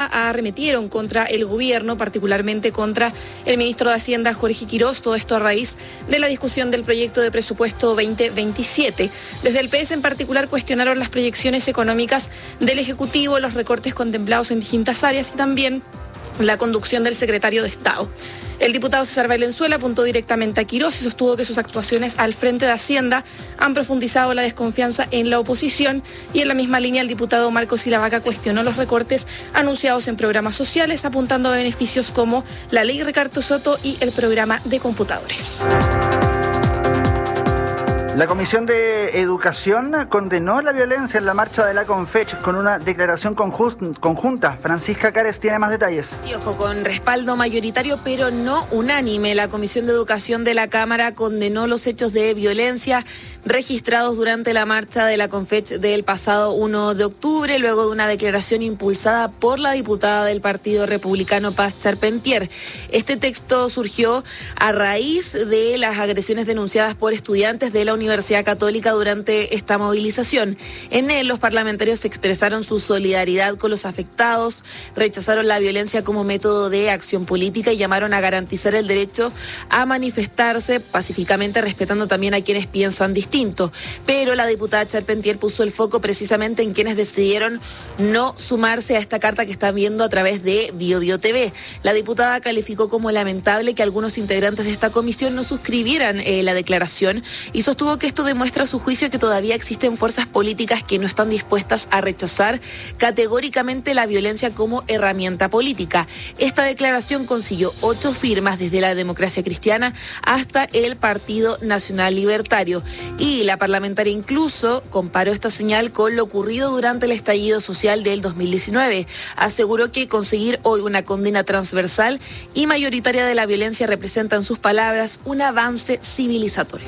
arremetieron contra el gobierno, particularmente contra el ministro de Hacienda, Jorge Quirós, todo esto a raíz de la discusión del proyecto de presupuesto 2027. Desde el PS en particular cuestionaron las proyecciones económicas del Ejecutivo, los recortes contemplados en distintas áreas y también la conducción del secretario de Estado. El diputado César Valenzuela apuntó directamente a Quirós y sostuvo que sus actuaciones al frente de Hacienda han profundizado la desconfianza en la oposición, y en la misma línea el diputado Marcos Silavaca cuestionó los recortes anunciados en programas sociales, apuntando a beneficios como la ley Ricardo Soto y el programa de computadores. La Comisión de Educación condenó la violencia en la marcha de la Confech con una declaración conjunta. Francisca Cares tiene más detalles. Sí, ojo, con respaldo mayoritario pero no unánime. La Comisión de Educación de la Cámara condenó los hechos de violencia registrados durante la marcha de la Confech del pasado 1 de octubre, luego de una declaración impulsada por la diputada del Partido Republicano, Paz Charpentier. Este texto surgió a raíz de las agresiones denunciadas por estudiantes de la Universidad Católica durante esta movilización. En él, los parlamentarios expresaron su solidaridad con los afectados, rechazaron la violencia como método de acción política y llamaron a garantizar el derecho a manifestarse pacíficamente, respetando también a quienes piensan distinto. Pero la diputada Charpentier puso el foco precisamente en quienes decidieron no sumarse a esta carta que están viendo a través de BioBio TV. La diputada calificó como lamentable que algunos integrantes de esta comisión no suscribieran la declaración y sostuvo que esto demuestra a su juicio que todavía existen fuerzas políticas que no están dispuestas a rechazar categóricamente la violencia como herramienta política. Esta declaración consiguió 8 firmas desde la Democracia Cristiana hasta el Partido Nacional Libertario. Y la parlamentaria incluso comparó esta señal con lo ocurrido durante el estallido social del 2019. Aseguró que conseguir hoy una condena transversal y mayoritaria de la violencia representa, en sus palabras, un avance civilizatorio.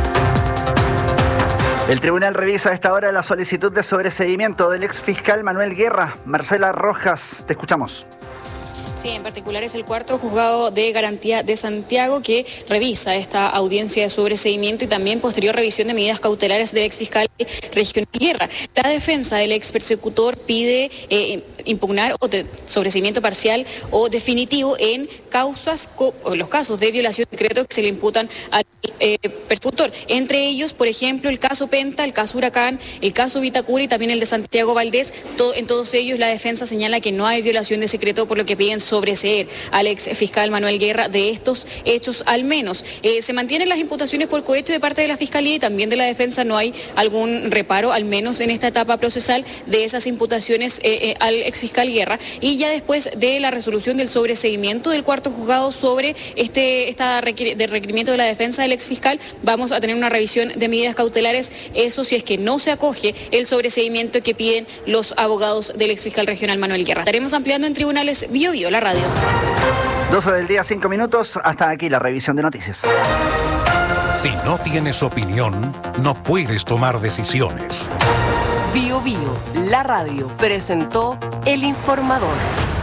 El tribunal revisa a esta hora la solicitud de sobreseimiento del exfiscal Manuel Guerra. Marcela Rojas, te escuchamos. Sí, en particular es el cuarto juzgado de garantía de Santiago que revisa esta audiencia de sobreseimiento y también posterior revisión de medidas cautelares del exfiscal Regional Guerra. La defensa del ex persecutor pide impugnar sobreseimiento parcial o definitivo en los casos de violación de decreto que se le imputan al persecutor. Entre ellos, por ejemplo, el caso Penta, el caso Huracán, el caso Vitacura y también el de Santiago Valdés. En todos ellos la defensa señala que no hay violación de secreto, por lo que piden sobreseer al ex fiscal Manuel Guerra de estos hechos al menos. Se mantienen las imputaciones por cohecho de parte de la Fiscalía y también de la defensa. No hay algún reparo, al menos en esta etapa procesal, de esas imputaciones al ex fiscal Guerra. Y ya después de la resolución del sobreseimiento del cuarto juzgado sobre de requerimiento de la defensa del ex fiscal, vamos a tener una revisión de medidas cautelares. Eso si es que no se acoge el sobreseimiento que piden los abogados del ex fiscal regional Manuel Guerra. Estaremos ampliando en tribunales BioBio, la radio. 12 del día, 5 minutos. Hasta aquí la revisión de noticias. Si no tienes opinión, no puedes tomar decisiones. BioBio, la radio, presentó El Informador.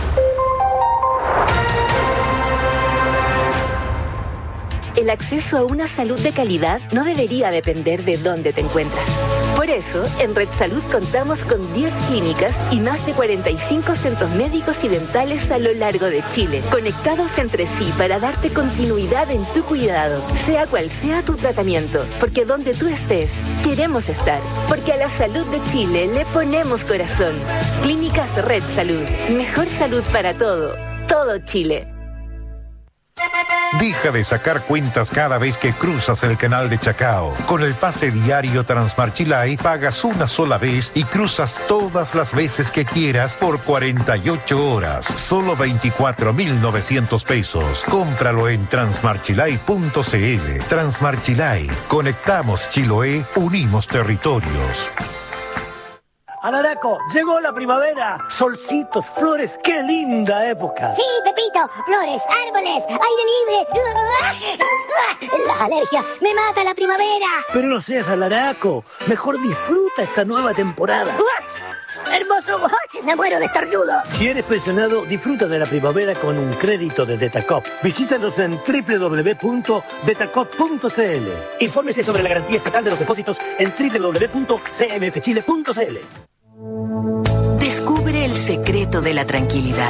El acceso a una salud de calidad no debería depender de dónde te encuentras. Por eso, en Red Salud contamos con 10 clínicas y más de 45 centros médicos y dentales a lo largo de Chile, conectados entre sí para darte continuidad en tu cuidado, sea cual sea tu tratamiento, porque donde tú estés, queremos estar, porque a la salud de Chile le ponemos corazón. Clínicas Red Salud, mejor salud para todo Chile. Deja de sacar cuentas cada vez que cruzas el canal de Chacao. Con el pase diario Transmarchilay pagas una sola vez y cruzas todas las veces que quieras por 48 horas. Solo 24.900 pesos. Cómpralo en transmarchilay.cl. Transmarchilay. Conectamos Chiloé, unimos territorios. Alaraco, llegó la primavera. Solcitos, flores, qué linda época. Sí, Pepito, flores, árboles, aire libre. Las alergias, me mata la primavera. Pero no seas alaraco, mejor disfruta esta nueva temporada. Hermoso, me muero de estornudo. Si eres pensionado, disfruta de la primavera con un crédito de Detacop. Visítanos en www.detacop.cl. Infórmese sobre la garantía estatal de los depósitos en www.cmfchile.cl. Descubre el secreto de la tranquilidad.